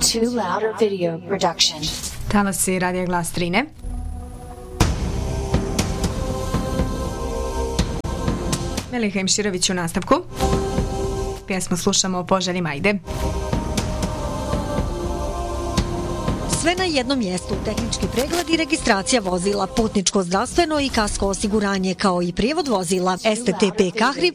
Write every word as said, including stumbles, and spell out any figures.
Too Louder Video Production. Talasi Radija Glas Trine. Meliha Imširović u nastavku. Pjesmu slušamo o poželji Majde. Sve na jednom mjestu, tehnički pregled i registracija vozila, putničko zdravstveno i kasko osiguranje, kao i prijevod vozila. S T T P Kahriv